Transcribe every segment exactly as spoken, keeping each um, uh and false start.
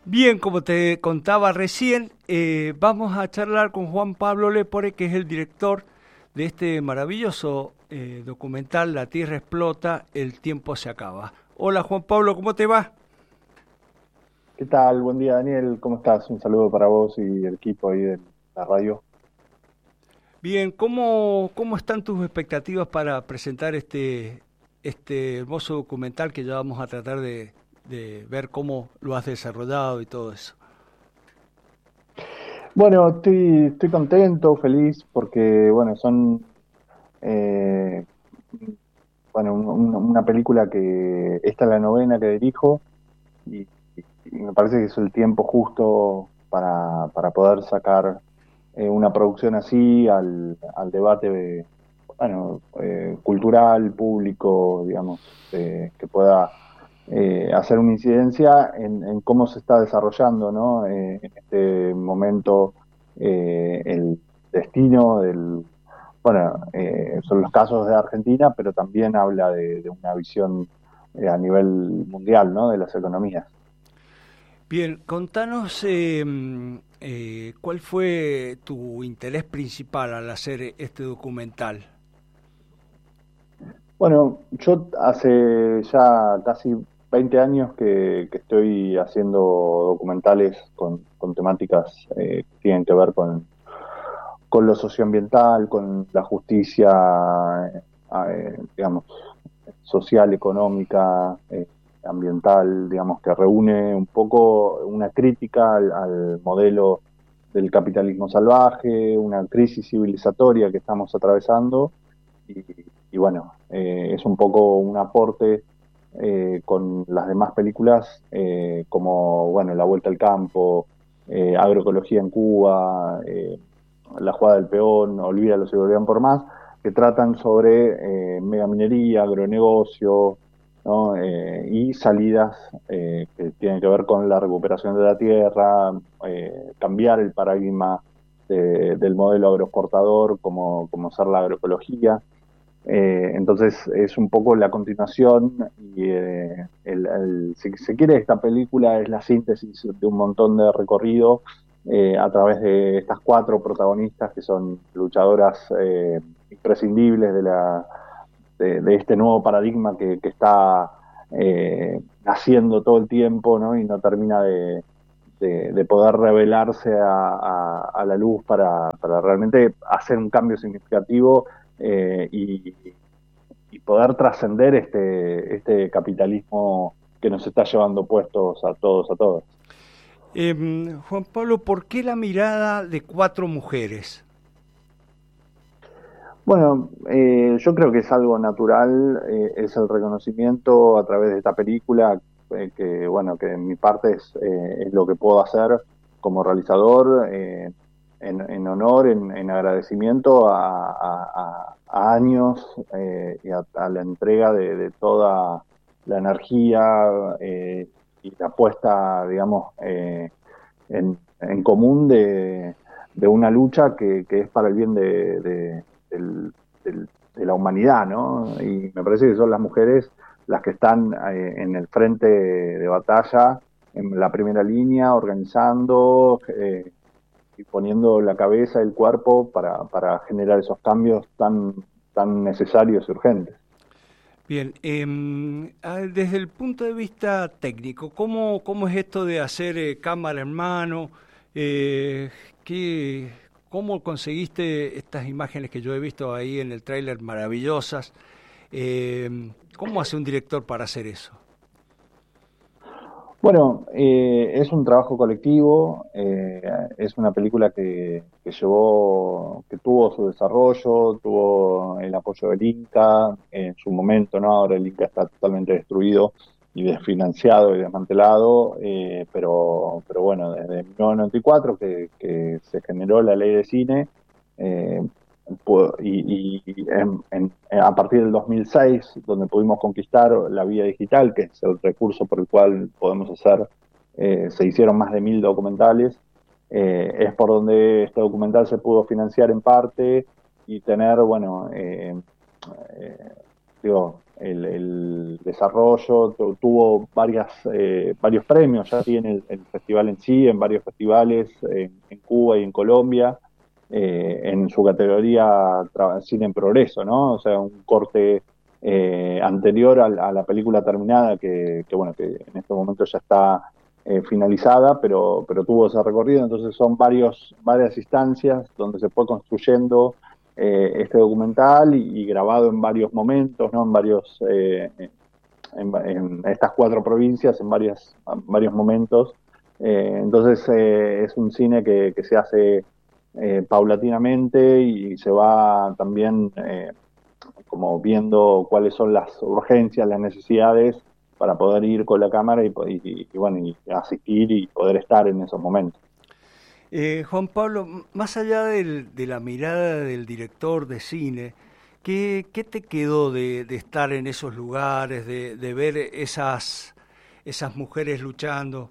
Bien, como te contaba recién, eh, vamos a charlar con Juan Pablo Lepore, que es el director de este maravilloso eh, documental La Tierra explota, el tiempo se acaba. Hola Juan Pablo, ¿cómo te va? ¿Qué tal? Buen día, Daniel. ¿Cómo estás? Un saludo para vos y el equipo ahí de la radio. Bien, ¿cómo, cómo están tus expectativas para presentar este, este hermoso documental que ya vamos a tratar de, de ver cómo lo has desarrollado y todo eso? Bueno, estoy, estoy contento, feliz, porque bueno, son eh, bueno, un- un- una película que esta es la novena que dirijo y, y me parece que es el tiempo justo para, para poder sacar eh, una producción así al, al debate, bueno, eh, cultural, público, digamos, eh, que pueda eh, hacer una incidencia en, en cómo se está desarrollando, ¿no? Eh, en este momento eh, el destino del, bueno, eh, son los casos de Argentina, pero también habla de, de una visión eh, a nivel mundial, ¿no? De las economías. Bien, contanos eh, mm, eh, cuál fue tu interés principal al hacer este documental. Bueno, yo hace ya casi veinte años que, que estoy haciendo documentales con, con temáticas eh, que tienen que ver con, con lo socioambiental, con la justicia, eh, eh, digamos, social, económica, eh, ambiental, digamos, que reúne un poco una crítica al, al modelo del capitalismo salvaje, una crisis civilizatoria que estamos atravesando y, y bueno, eh, es un poco un aporte eh, con las demás películas eh, como, bueno, La Vuelta al Campo, eh, Agroecología en Cuba, eh, La Jugada del Peón, Olvídalo si volvían por más, que tratan sobre eh, megaminería, agronegocio, ¿no? Eh, y salidas eh, que tienen que ver con la recuperación de la tierra, eh, cambiar el paradigma de, del modelo agroexportador como, como ser la agroecología. Eh, entonces es un poco la continuación y eh, el, el- si se quiere esta película es la síntesis de un montón de recorrido eh, a través de estas cuatro protagonistas que son luchadoras eh, imprescindibles de, la, de, de este nuevo paradigma que, que está eh, naciendo todo el tiempo, ¿no? Y no termina de, de, de poder revelarse a, a, a la luz para, para, realmente hacer un cambio significativo eh, y, y poder trascender este, este capitalismo que nos está llevando puestos a todos, a todas. Em, Juan Pablo, ¿por qué la mirada de cuatro mujeres? Bueno, eh, yo creo que es algo natural, eh, es el reconocimiento a través de esta película, eh, que bueno, que en mi parte es, eh, es lo que puedo hacer como realizador, eh, en, en honor, en, en agradecimiento a, a- a- a años eh, y a, a la entrega de, de toda la energía eh, y la puesta, digamos, eh, en, en común de, de una lucha que, que es para el bien de, de, del- del- de la humanidad, ¿no? Y me parece que son las mujeres las que están eh, en el frente de batalla, en la primera línea, organizando eh, y poniendo la cabeza, el cuerpo para, para generar esos cambios tan, tan necesarios y urgentes. Bien, em, ah, desde el punto de vista técnico, ¿cómo, cómo es esto de hacer eh, cámara en mano? Eh, ¿qué- ¿Cómo conseguiste estas imágenes que yo he visto ahí en el tráiler maravillosas? Em, ¿cómo hace un director para hacer eso? Bueno, eh, es un trabajo colectivo, eh, es una película que, que llevó, que tuvo su desarrollo, tuvo el apoyo del Inca en su momento, ¿no? Ahora el Inca está totalmente destruido y desfinanciado y desmantelado, eh, pero, pero bueno, desde mil novecientos noventa y cuatro que, que se generó la ley de cine, eh, pu- y, y en- en- a partir del dos mil seis, donde pudimos conquistar la vía digital, que es el recurso por el cual podemos hacer, eh, se hicieron más de mil documentales, eh, es por donde este documental se pudo financiar en parte y tener, bueno, eh, eh, digo, el, el desarrollo, tu, tuvo varias, eh, varios premios, ya tiene el, el festival en sí, en varios festivales en, en Cuba y en Colombia, eh, en su categoría Cine en Progreso, ¿no? O sea, un corte eh, anterior a, a la película terminada, que, que bueno, que en este momento ya está eh, finalizada, pero, pero tuvo ese recorrido. Entonces son varios, varias instancias donde se fue construyendo eh, este documental y, y grabado en varios momentos, ¿no? En varios, eh, en, en, estas cuatro provincias, en varias, varios momentos. Eh, entonces eh, es un cine que, que se hace eh, paulatinamente y se va también eh, como viendo cuáles son las urgencias, las necesidades para poder ir con la cámara y, y, y bueno, y asistir y poder estar en esos momentos. Eh, Juan Pablo, más allá del, de la mirada del director de cine, ¿qué, qué te quedó de, de estar en esos lugares, de, de ver esas, esas mujeres luchando?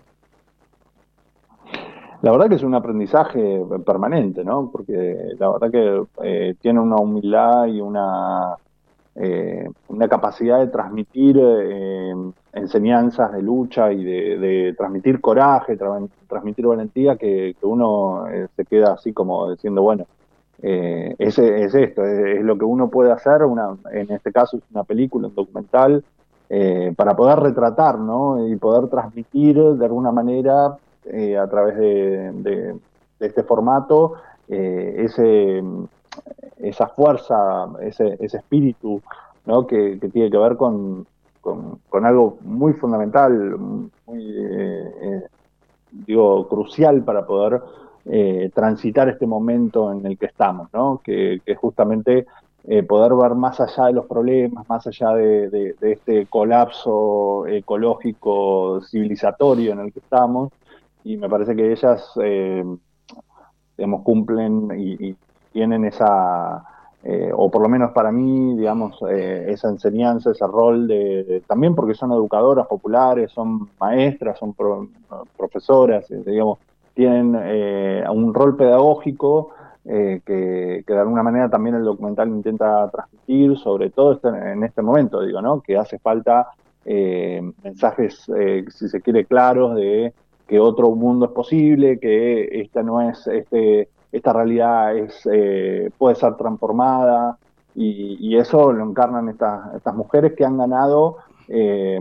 La verdad que es un aprendizaje permanente, ¿no? Porque la verdad que eh, tiene una humildad y una, eh, una capacidad de transmitir eh, enseñanzas de lucha y de, de transmitir coraje, tra transmitir valentía, que, que uno eh, se queda así como diciendo, bueno, eh, es, es esto, es, es lo que uno puede hacer, una, en este caso es una película, un documental, eh, para poder retratar, ¿no? Y poder transmitir de alguna manera eh, a través de, de, de este formato eh, ese, esa fuerza, ese, ese espíritu, ¿no? que, que tiene que ver con, con, con algo muy fundamental, muy, eh, eh, digo, crucial para poder eh, transitar este momento en el que estamos, ¿no? Que, que justamente eh, poder ver más allá de los problemas, más allá de, de, de este colapso ecológico, civilizatorio en el que estamos, y me parece que ellas, eh, digamos, cumplen y, y tienen esa, eh, o por lo menos para mí, digamos, eh, esa enseñanza, ese rol de, de, también porque son educadoras populares, son maestras, son pro, profesoras, eh, digamos, tienen eh, un rol pedagógico eh, que, que de alguna manera también el documental intenta transmitir, sobre todo este, en este momento, digo, ¿no? Que hace falta eh, mensajes, eh, si se quiere, claros de que otro mundo es posible, que esta no es, este, esta realidad es, eh, puede ser transformada, y, y eso lo encarnan estas, estas mujeres que han ganado eh,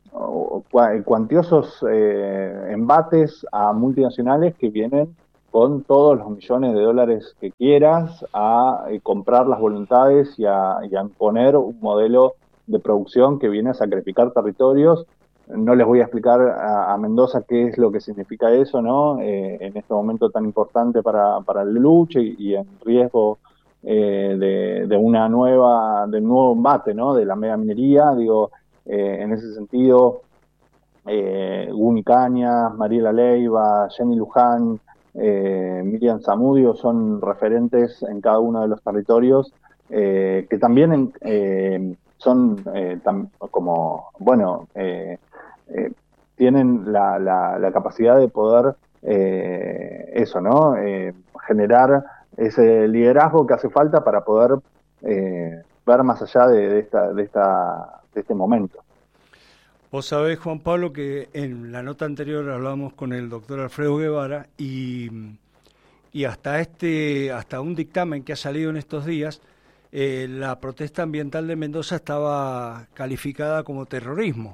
cuantiosos eh, embates a multinacionales que vienen con todos los millones de dólares que quieras a eh, comprar las voluntades y a, y a imponer un modelo de producción que viene a sacrificar territorios. No les voy a explicar a, a Mendoza qué es lo que significa eso, ¿no? Eh, en este momento tan importante para, para la lucha y, y en riesgo eh, de, de una nueva, de un nuevo embate, ¿no? De la megaminería, digo, eh, en ese sentido, eh, Guni Cañas, Mariela Leiva, Jenny Luján, eh, Miriam Zamudio son referentes en cada uno de los territorios eh, que también en, eh, son eh, tam, como, bueno, eh, eh, tienen la, la, la, capacidad de poder eh, eso, ¿no? Eh, generar ese liderazgo que hace falta para poder eh, ver más allá de, de, esta, de, esta, de este momento. Vos sabés, Juan Pablo, que en la nota anterior hablamos con el doctor Alfredo Guevara y, y hasta este, hasta un dictamen que ha salido en estos días, eh, la protesta ambiental de Mendoza estaba calificada como terrorismo.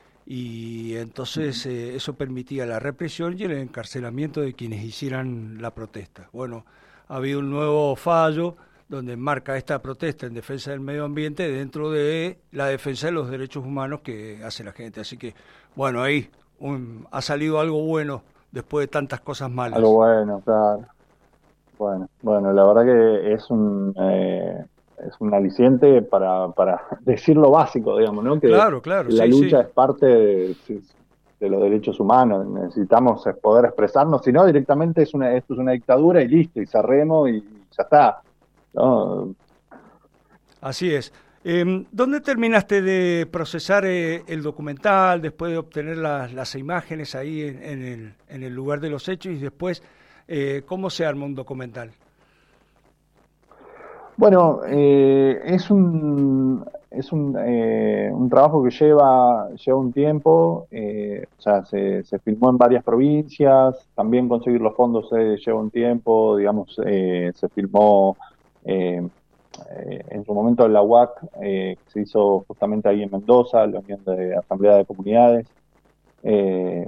Y entonces eh, eso permitía la represión y el encarcelamiento de quienes hicieran la protesta. Bueno, ha habido un nuevo fallo donde marca esta protesta en defensa del medio ambiente dentro de la defensa de los derechos humanos que hace la gente. Así que, bueno, ahí un, ha salido algo bueno después de tantas cosas malas. Algo bueno, claro. Bueno, bueno, la verdad que es un... Eh... es un aliciente para, para decir lo básico, digamos, ¿no? Que, claro, claro, que la sí, lucha sí. es parte de, de los derechos humanos, necesitamos poder expresarnos, si no directamente es una, esto es una dictadura y listo, y cerremos y ya está, ¿no? Así es. Eh, ¿Dónde terminaste de procesar eh, el documental después de obtener las, las imágenes ahí en, en, el, en el lugar de los hechos y después eh, cómo se arma un documental? Bueno, eh, es un es un, eh, un trabajo que lleva, lleva un tiempo, eh, o sea, se, se filmó en varias provincias, también conseguir los fondos eh, lleva un tiempo, digamos, eh, se filmó eh, eh, en su momento en la U A C, eh, que se hizo justamente ahí en Mendoza, la Unión de Asamblea de Comunidades, eh,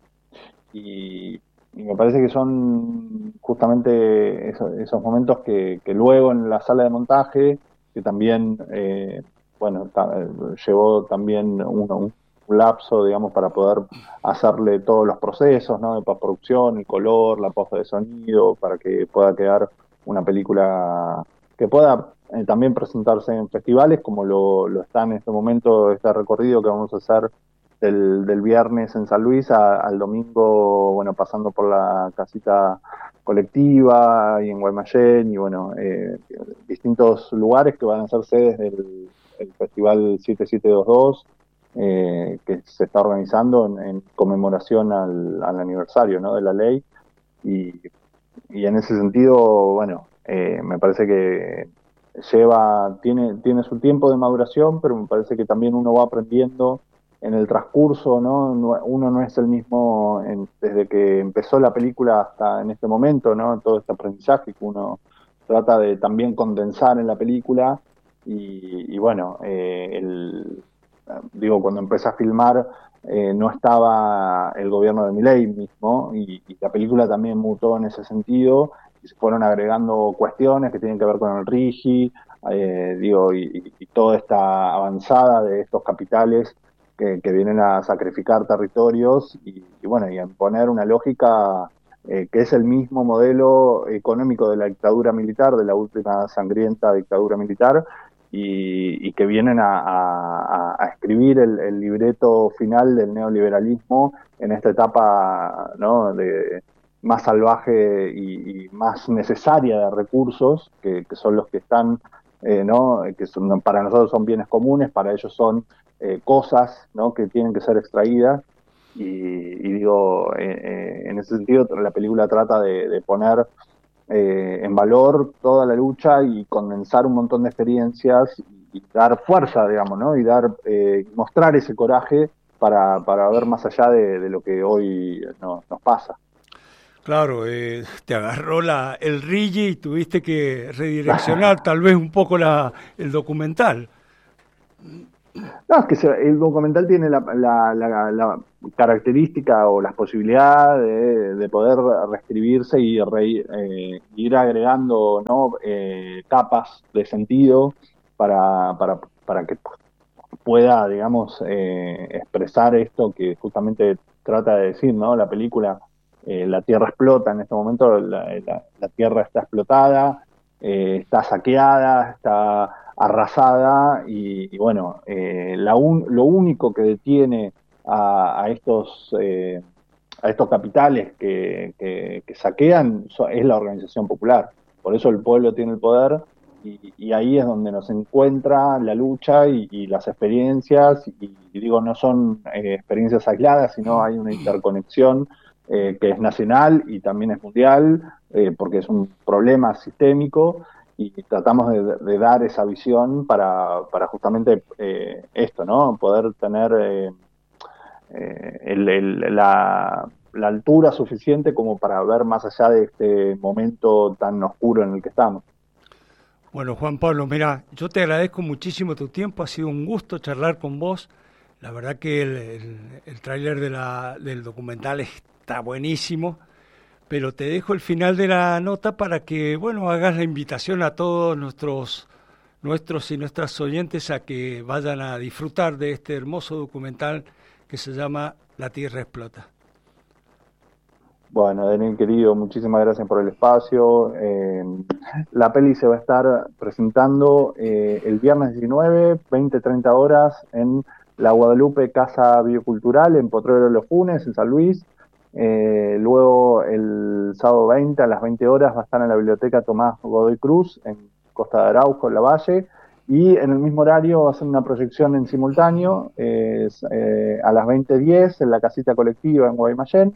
y, y me parece que son justamente esos, esos momentos que, que luego en la sala de montaje, que también, eh, bueno, ta- llevó también un, un lapso, digamos, para poder hacerle todos los procesos, ¿no? De postproducción, el color, la puesta de sonido, para que pueda quedar una película que pueda eh, también presentarse en festivales, como lo, lo está en este momento, este recorrido que vamos a hacer del, del viernes en San Luis a, al domingo, bueno, pasando por la casita colectiva y en Guaymallén y bueno, eh, distintos lugares que van a ser sedes del el Festival siete siete dos dos, eh, que se está organizando en, en conmemoración al, al aniversario, ¿no? De la ley. Y, y en ese sentido, bueno, eh, me parece que lleva, tiene, tiene su tiempo de maduración, pero me parece que también uno va aprendiendo en el transcurso, ¿no? Uno no es el mismo en, desde que empezó la película hasta en este momento, ¿no? Todo este aprendizaje que uno trata de también condensar en la película y, y bueno, eh, el, digo, cuando empecé a filmar eh, no estaba el gobierno de Milei mismo y, y la película también mutó en ese sentido y se fueron agregando cuestiones que tienen que ver con el RIGI, eh, digo, y, y toda esta avanzada de estos capitales que, que vienen a sacrificar territorios y, y bueno, y a imponer una lógica eh, que es el mismo modelo económico de la dictadura militar, de la última sangrienta dictadura militar, y, y que vienen a, a, a escribir el, el libreto final del neoliberalismo en esta etapa, ¿no? de, más salvaje y, y más necesaria de recursos, que, que son los que están, eh, ¿no? que son, para nosotros son bienes comunes, para ellos son eh, cosas, ¿no? Que tienen que ser extraídas. Y, y digo, eh, eh, en ese sentido la película trata de, de poner eh, en valor toda la lucha y condensar un montón de experiencias y, y dar fuerza, digamos, ¿no? Y dar, eh, mostrar ese coraje para, para ver más allá de, de lo que hoy no, nos pasa. Claro, eh, te agarró la, el RIGI y tuviste que redireccionar tal vez un poco la, el documental. No, es que se, el documental tiene la, la, la, la, característica o las posibilidades de, de poder reescribirse y re, eh, ir agregando, ¿no? eh, capas de sentido para, para, para que pueda, digamos, eh, expresar esto que justamente trata de decir, ¿no? La película, eh, la Tierra explota en este momento, la, la, la Tierra está explotada, eh, está saqueada, está arrasada y, y bueno, eh, la un, lo único que detiene a, a estos eh, a estos capitales que, que, que saquean es la organización popular. Por eso el pueblo tiene el poder y, y ahí es donde nos encuentra la lucha y, y las experiencias, y, y digo, no son eh, experiencias aisladas, sino hay una interconexión eh, que es nacional y también es mundial, eh, porque es un problema sistémico y tratamos de, de dar esa visión para, para justamente eh, esto, ¿no? Poder tener eh, eh, el, el, la, la altura suficiente como para ver más allá de este momento tan oscuro en el que estamos. Bueno, Juan Pablo, mira, yo te agradezco muchísimo tu tiempo, ha sido un gusto charlar con vos. La verdad que el, el, el tráiler de la, del documental está buenísimo, pero te dejo el final de la nota para que, bueno, hagas la invitación a todos nuestros, nuestros y nuestras oyentes a que vayan a disfrutar de este hermoso documental que se llama La Tierra Explota. Bueno, Daniel querido, muchísimas gracias por el espacio. Eh, la peli se va a estar presentando eh, el viernes diecinueve, veinte treinta horas en la Guadalupe Casa Biocultural en Potrero de los Funes, en San Luis. Eh, luego el sábado veinte a las veinte horas va a estar en la Biblioteca Tomás Godoy Cruz en Costa de Arauco, en La Valle. Y en el mismo horario va a ser una proyección en simultáneo eh, eh, a las veinte diez en la casita colectiva en Guaymallén.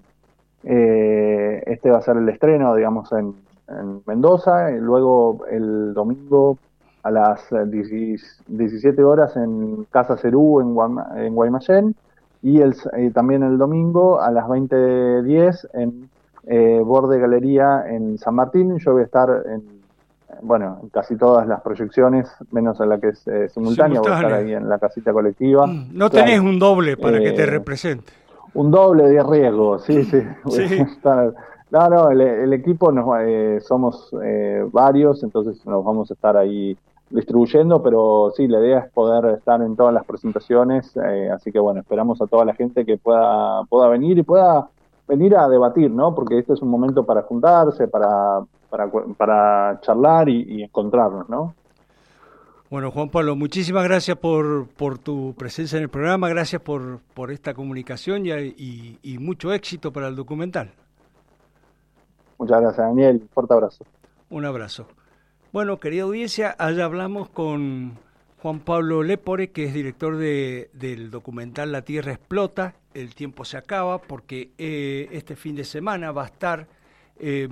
Eh, este va a ser el estreno, digamos, en, en Mendoza, y luego el domingo a las diecisiete horas en Casa Cerú, en, Guam, en Guaymallén, y el, eh, también el domingo a las veinte diez en eh, Borde Galería en San Martín. Yo voy a estar en, bueno, en casi todas las proyecciones, menos en la que es eh, simultánea, voy a estar ahí en la casita colectiva. Mm, no claro. Tenés un doble para eh, que te represente. Un doble de riesgo, sí, sí. sí. No, no, el, el equipo nos, eh, somos eh, varios, entonces nos vamos a estar ahí distribuyendo, pero sí, la idea es poder estar en todas las presentaciones, eh, así que bueno, esperamos a toda la gente que pueda, pueda venir y pueda venir a debatir, ¿no? Porque este es un momento para juntarse, para, para, para charlar y, y encontrarnos, ¿no? Bueno, Juan Pablo, muchísimas gracias por, por tu presencia en el programa, gracias por, por esta comunicación y, y, y mucho éxito para el documental. Muchas gracias, Daniel. Un fuerte abrazo. Un abrazo. Bueno, querida audiencia, allá hablamos con Juan Pablo Lepore, que es director de, del documental La Tierra Explota, El Tiempo se Acaba, porque eh, este fin de semana va a estar eh,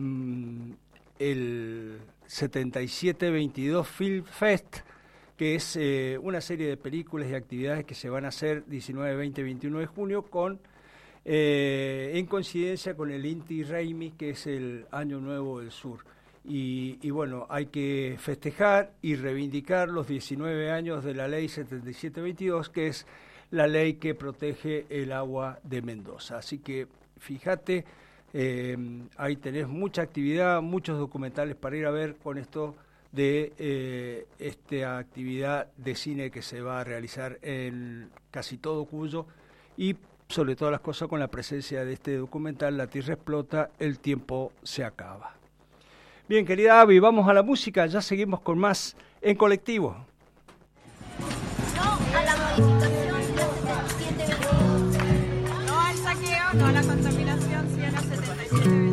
el setenta y siete veintidós Film Fest, que es eh, una serie de películas y actividades que se van a hacer diecinueve, veinte, veintiuno de junio con... Eh, en coincidencia con el Inti Raymi, que es el Año Nuevo del Sur. Y, y bueno, hay que festejar y reivindicar los diecinueve años de la Ley setenta y siete veintidós, que es la ley que protege el agua de Mendoza. Así que fíjate, eh, ahí tenés mucha actividad, muchos documentales para ir a ver con esto de eh, esta actividad de cine que se va a realizar en casi todo Cuyo, y sobre todas las cosas con la presencia de este documental La Tierra Explota, El Tiempo se Acaba. Bien, querida Avi, vamos a la música, ya seguimos con más En Colectivo. No a la modificación de la setenta y siete veintidós. No al saqueo, no a la contaminación, sí a la setenta y siete veintidós.